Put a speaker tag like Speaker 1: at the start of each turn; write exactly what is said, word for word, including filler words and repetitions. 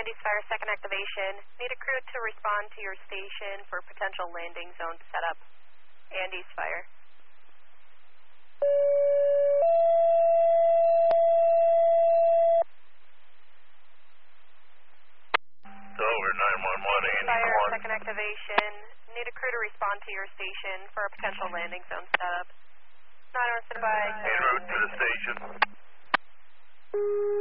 Speaker 1: Andes Fire, second activation. Need a crew to respond to your station for potential landing zone setup. Andes Fire.
Speaker 2: Over nine one one, Andes
Speaker 1: Fire,
Speaker 2: one.
Speaker 1: second activation. Need a crew to respond to your station for a potential landing zone setup. nine one, stand by.
Speaker 2: En route to the station.